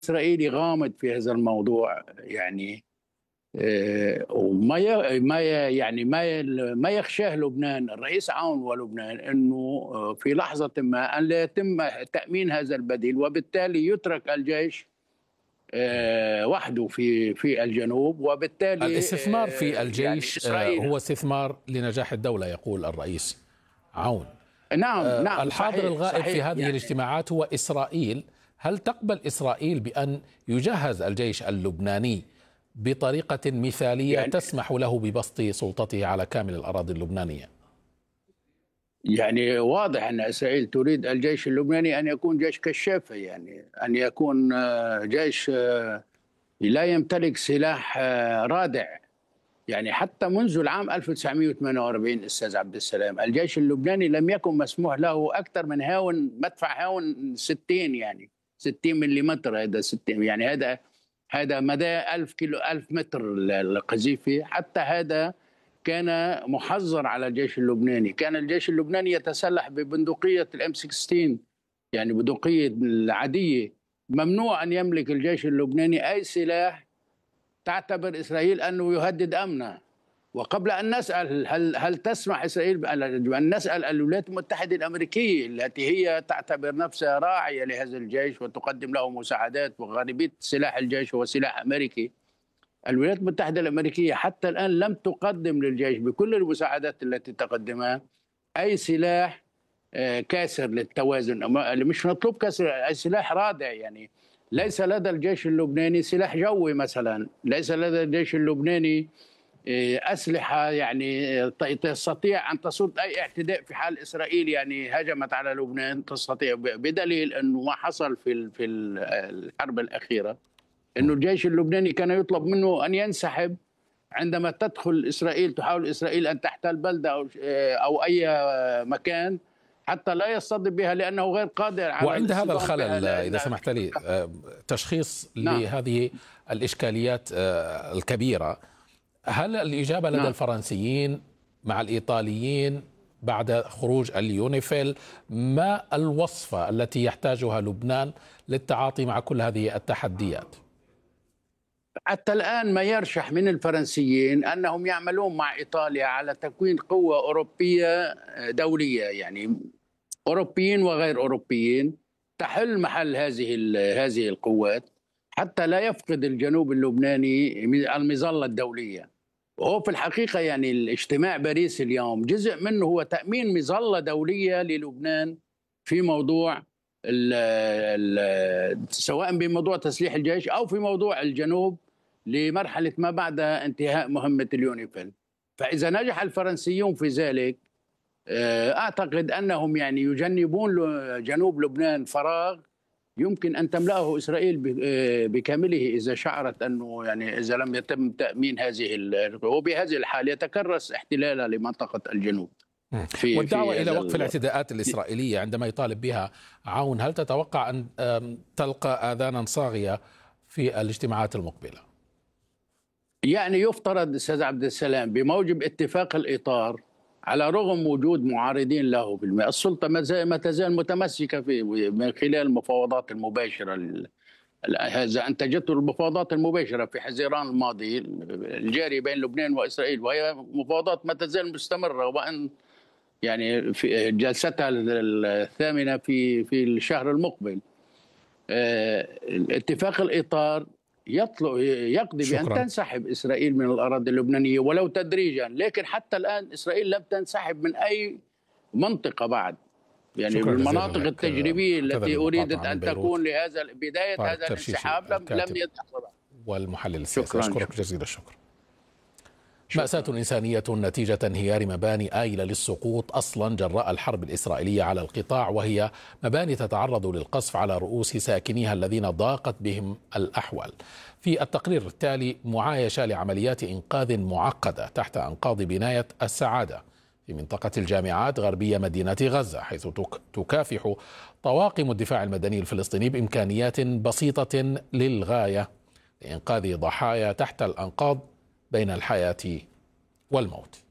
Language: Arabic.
الإسرائيلي غامض في هذا الموضوع يعني. وما يعني ما يخشاه لبنان، الرئيس عون ولبنان، انه في لحظه ما ان لا يتم تامين هذا البديل، وبالتالي يترك الجيش وحده في الجنوب، وبالتالي الاستثمار في الجيش يعني هو استثمار لنجاح الدولة يقول الرئيس عون. نعم الحاضر صحيح الغائب صحيح في هذه يعني الاجتماعات هو إسرائيل. هل تقبل إسرائيل بأن يجهز الجيش اللبناني بطريقة مثالية تسمح له ببسط سلطته على كامل الأراضي اللبنانية؟ يعني واضح أن إسرائيل تريد الجيش اللبناني أن يكون جيش كشافة، يعني أن يكون جيش لا يمتلك سلاح رادع. يعني حتى منذ العام 1948 أستاذ عبد السلام، الجيش اللبناني لم يكن مسموح له أكثر من مدفع هاون 60، يعني 60 ملم. هذا 60 يعني هذا مدى 1000 كيلو 1000 متر القذيفة. حتى هذا كان محظر على الجيش اللبناني. كان الجيش اللبناني يتسلح ببندقية الام 16، يعني بندقية العادية. ممنوع أن يملك الجيش اللبناني أي سلاح تعتبر إسرائيل أنه يهدد أمنها. وقبل أن نسأل هل تسمح إسرائيل أن نسأل الولايات المتحدة الأمريكية التي هي تعتبر نفسها راعية لهذا الجيش وتقدم له مساعدات، وغالبية سلاح الجيش هو سلاح أمريكي. الولايات المتحدة الأمريكية حتى الآن لم تقدم للجيش بكل المساعدات التي تقدمها أي سلاح كاسر للتوازن. مش مطلوب كسر أي سلاح رادع. يعني ليس لدى الجيش اللبناني سلاح جوي مثلا، ليس لدى الجيش اللبناني أسلحة يعني تستطيع أن تصد أي اعتداء في حال إسرائيل يعني هجمت على لبنان. تستطيع، بدليل أنه ما حصل في الحرب الأخيرة، أنه الجيش اللبناني كان يطلب منه أن ينسحب عندما تدخل إسرائيل، تحاول إسرائيل أن تحتل بلدة أو أي مكان، حتى لا يصطدم بها لأنه غير قادر على وعند هذا الاصطدام بها. الخلل إذا سمحت لي تشخيص نعم. لهذه الإشكاليات الكبيرة، هل الإجابة لدى الفرنسيين مع الإيطاليين بعد خروج اليونيفيل؟ ما الوصفة التي يحتاجها لبنان للتعاطي مع كل هذه التحديات؟ حتى الآن ما يرشح من الفرنسيين أنهم يعملون مع إيطاليا على تكوين قوة أوروبية دولية، يعني أوروبيين وغير أوروبيين، تحل محل هذه القوات حتى لا يفقد الجنوب اللبناني المظلة الدولية. وهو في الحقيقة يعني الاجتماع باريس اليوم جزء منه هو تأمين مظلة دولية للبنان في موضوع سواء بموضوع تسليح الجيش أو في موضوع الجنوب لمرحلة ما بعد انتهاء مهمة اليونيفيل. فإذا نجح الفرنسيون في ذلك، أعتقد أنهم يعني يجنبون جنوب لبنان فراغ يمكن أن تملأه إسرائيل بكامله إذا شعرت أنه يعني إذا لم يتم تأمين وبهذه الحال يتكرس احتلالها لمنطقة الجنوب. والدعوة إلى وقف الاعتداءات الإسرائيلية عندما يطالب بها عون، هل تتوقع أن تلقى آذانا صاغية في الاجتماعات المقبلة؟ يعني يفترض أستاذ عبد السلام بموجب اتفاق الإطار، على رغم وجود معارضين له السلطة ما تزال متمسكة فيه من خلال المفاوضات المباشرة. هذا أنتجته المفاوضات المباشرة في حزيران الماضي الجاري بين لبنان وإسرائيل، وهي مفاوضات ما تزال مستمرة، وأن يعني في جلستها الثامنة في الشهر المقبل. اتفاق الإطار يقضي بأن تنسحب إسرائيل من الأراضي اللبنانية ولو تدريجا، لكن حتى الآن إسرائيل لم تنسحب من أي منطقة بعد. يعني المناطق التجريبية التي أريدت أن تكون لهذا بداية هذا الانسحاب لم يتحصل. والمحلل السياسي، أشكرك جزيل الشكر. مأساة إنسانية نتيجة انهيار مباني آيلة للسقوط أصلا جراء الحرب الإسرائيلية على القطاع، وهي مباني تتعرض للقصف على رؤوس ساكنيها الذين ضاقت بهم الأحوال. في التقرير التالي معايشة لعمليات إنقاذ معقدة تحت أنقاض بناية السعادة في منطقة الجامعات غربية مدينة غزة، حيث تكافح طواقم الدفاع المدني الفلسطيني بإمكانيات بسيطة للغاية لإنقاذ ضحايا تحت الأنقاض بين الحياة والموت.